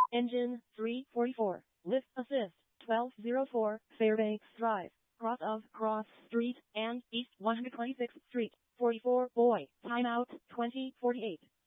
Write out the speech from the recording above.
Engine 344. Lift assist 1204 Fairbanks Drive. Cross of Cross Street and East 126th Street. 44 Boy. Timeout 2048.